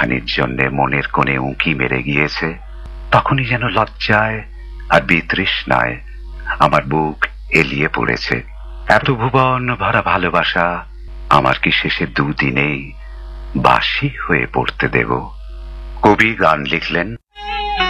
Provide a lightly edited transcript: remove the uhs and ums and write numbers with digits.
একটুখানির জন্যে মনের কোণে উঁকি মেরে গিয়েছে, তখনই যেন লজ্জায় আর বিতৃষ্ণায় আমার বুক এলিয়ে পড়েছে। এত ভুবন ভরা ভালোবাসা আমার কি শেষে দুদিনেই বাসি হয়ে পড়তে দেব? কবি গান লিখলেন